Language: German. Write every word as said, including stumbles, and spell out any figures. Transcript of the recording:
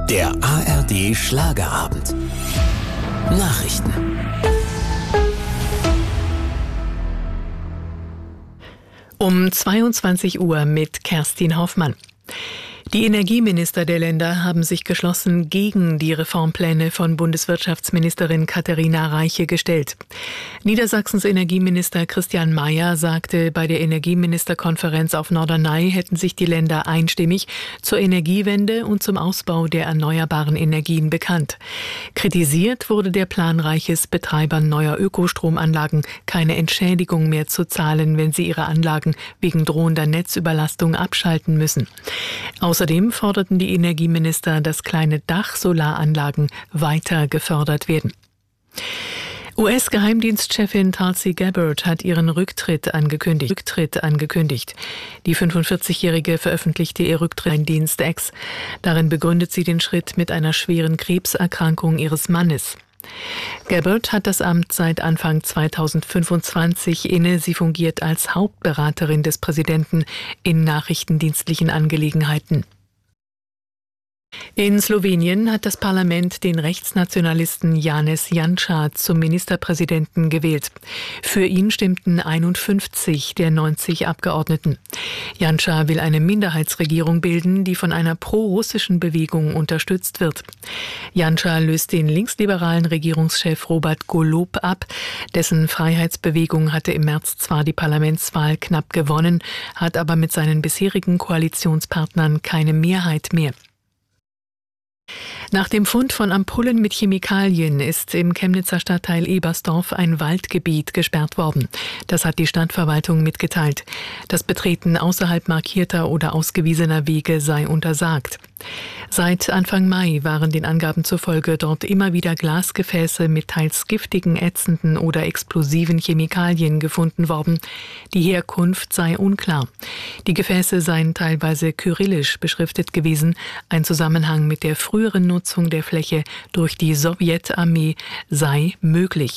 Der A R D Schlagerabend. Nachrichten. Um zweiundzwanzig Uhr mit Kerstin Hoffmann. Die Energieminister der Länder haben sich geschlossen gegen die Reformpläne von Bundeswirtschaftsministerin Katharina Reiche gestellt. Niedersachsens Energieminister Christian Mayer sagte, bei der Energieministerkonferenz auf Norderney hätten sich die Länder einstimmig zur Energiewende und zum Ausbau der erneuerbaren Energien bekannt. Kritisiert wurde der Plan Reiches, Betreibern neuer Ökostromanlagen keine Entschädigung mehr zu zahlen, wenn sie ihre Anlagen wegen drohender Netzüberlastung abschalten müssen. Außerdem forderten die Energieminister, dass kleine Dachsolaranlagen weiter gefördert werden. U S-Geheimdienstchefin Tulsi Gabbard hat ihren Rücktritt angekündigt. Rücktritt angekündigt. Die fünfundvierzigjährige veröffentlichte ihr Rücktritt in Dienst X. Darin begründet sie den Schritt mit einer schweren Krebserkrankung ihres Mannes. Gabbard hat das Amt seit Anfang zweitausendfünfundzwanzig inne. Sie fungiert als Hauptberaterin des Präsidenten in nachrichtendienstlichen Angelegenheiten. In Slowenien hat das Parlament den Rechtsnationalisten Janez Janša zum Ministerpräsidenten gewählt. Für ihn stimmten einundfünfzig der neunzig Abgeordneten. Janša will eine Minderheitsregierung bilden, die von einer pro-russischen Bewegung unterstützt wird. Janša löst den linksliberalen Regierungschef Robert Golob ab. Dessen Freiheitsbewegung hatte im März zwar die Parlamentswahl knapp gewonnen, hat aber mit seinen bisherigen Koalitionspartnern keine Mehrheit mehr. Nach dem Fund von Ampullen mit Chemikalien ist im Chemnitzer Stadtteil Ebersdorf ein Waldgebiet gesperrt worden. Das hat die Stadtverwaltung mitgeteilt. Das Betreten außerhalb markierter oder ausgewiesener Wege sei untersagt. Seit Anfang Mai waren den Angaben zufolge dort immer wieder Glasgefäße mit teils giftigen, ätzenden oder explosiven Chemikalien gefunden worden. Die Herkunft sei unklar. Die Gefäße seien teilweise kyrillisch beschriftet gewesen. Ein Zusammenhang mit der früheren Nutzung der Fläche durch die Sowjetarmee sei möglich.